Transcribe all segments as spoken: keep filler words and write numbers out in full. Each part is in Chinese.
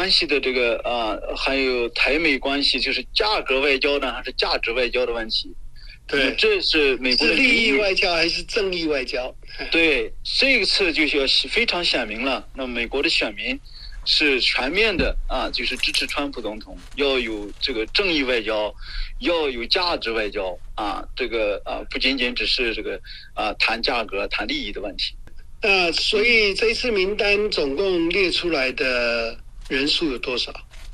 关系的这个啊、呃，还有台美关系，就是价格外交呢，还是价值外交的问题？ 对， 这是美国的是利益外交还是正义外交？ 对，这一次就是要非常显明了。那美国的选民是全面的啊，就是支持川普总统，要有这个正义外交，要有价值外交啊，这个啊不仅仅只是这个啊谈价格、谈利益的问题。 那所以这一次名单总共列出来的人数有多少？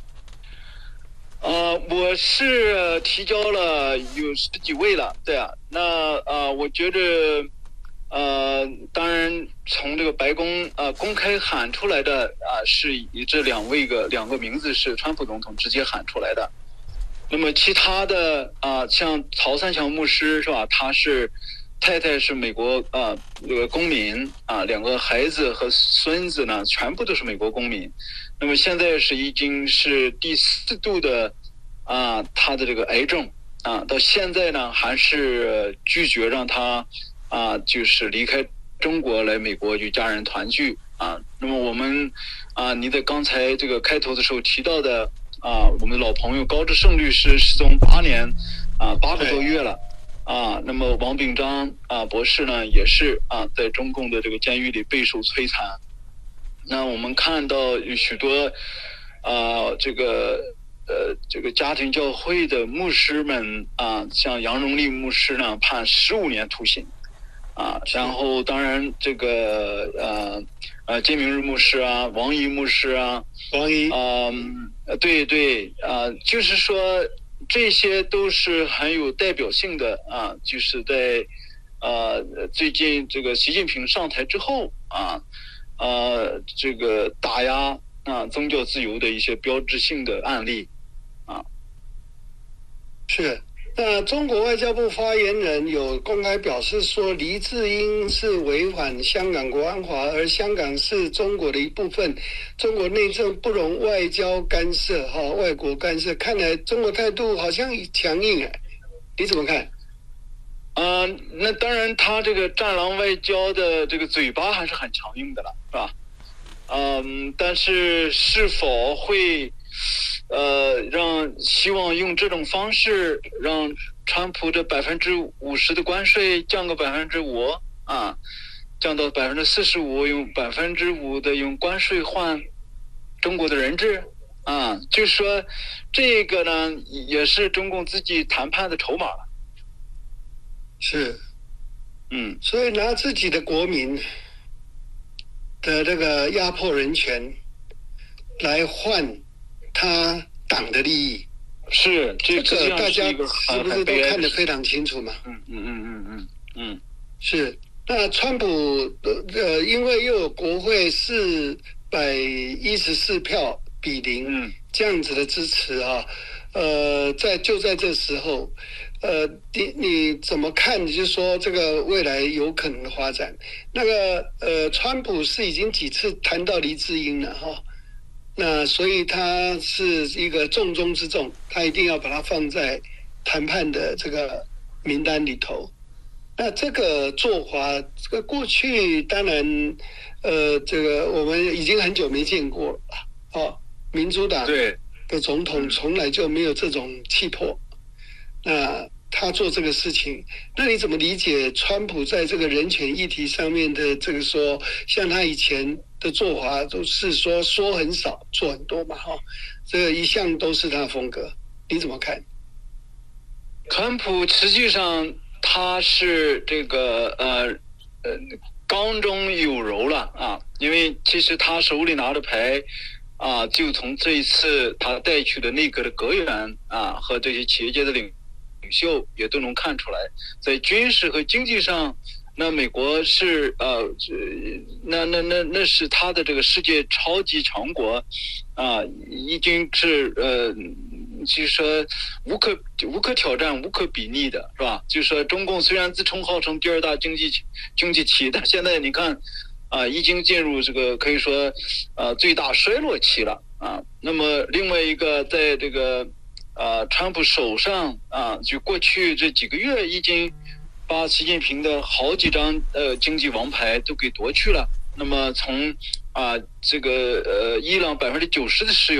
呃，我是提交了有十几位了，对啊，那呃，我觉得，呃，当然从这个白宫呃公开喊出来的啊、呃，是以这两位个两个名字是川普总统直接喊出来的。那么其他的啊、呃，像曹三强牧师是吧？他是太太是美国啊这个公民啊，两个孩子和孙子呢全部都是美国公民。那么现在是已经是第四度的啊，他的这个癌症啊，到现在呢还是拒绝让他啊，就是离开中国来美国与家人团聚啊。那么我们啊，你在刚才这个开头的时候提到的啊，我们的老朋友高志胜律师失踪八年啊，八个多月了啊。那么王炳章啊博士呢，也是啊，在中共的这个监狱里备受摧残。那我们看到有许多啊、呃，这个呃，这个家庭教会的牧师们啊，像杨荣立牧师呢，判十五年徒刑啊。然后当然这个呃呃，金明日牧师啊，王怡牧师啊， 王怡啊、呃，对对啊、呃，就是说这些都是很有代表性的啊，就是在呃最近这个习近平上台之后啊。呃，这个打压啊宗教自由的一些标志性的案例啊， 是。那中国外交部发言人有公开表示说，黎智英是违反香港国安法，而香港是中国的一部分，中国内政不容外交干涉，哈，外国干涉。看来中国态度好像强硬哎，你怎么看？ 呃，那当然，他这个战狼外交的这个嘴巴还是很强硬的了，是吧？嗯，但是是否会呃让希望用这种方式让川普这百分之五十的关税降个百分之五啊，降到百分之四十五，用百分之五的用关税换中国的人质啊，就是说这个呢也是中共自己谈判的筹码了。 是， 嗯， 所以拿自己的国民的这个压迫人权来换他党的利益， 是这这个大家是不是都看得非常清楚嘛？ 嗯嗯嗯嗯嗯嗯， 是。那川普呃，因为又有国会四百一十四票比零、嗯、这样子的支持啊，呃，在就在这时候。呃，你你怎么看？你就说这个未来有可能的发展。那个呃，川普是已经几次谈到黎智英了哈，那所以他是一个重中之重，他一定要把它放在谈判的这个名单里头。那这个做法，这个过去当然呃，这个我们已经很久没见过了哦，民主党的总统从来就没有这种气魄。那他做这个事情，那你怎么理解川普在这个人权议题上面的这个说，像他以前的做法都是说说很少，做很多嘛，哈，这个一向都是他的风格，你怎么看？ 川普实际上他是这个呃呃刚中有柔了啊，因为其实他手里拿的牌。啊，就从这一次他带去的内阁的阁员啊和这些企业界的领领袖也都能看出来，在军事和经济上，那美国是呃，那那那那是他的这个世界超级强国啊，已经是呃，就是说无可无可挑战、无可比拟的，是吧？就是说中共虽然自称号称第二大经济经济体，但现在你看。啊，已经进入这个可以说，呃，最大衰落期了啊。那么另外一个，在这个，呃，川普手上啊，就过去这几个月，已经把习近平的好几张呃经济王牌都给夺去了。那么从啊这个呃伊朗百分之九十的石油。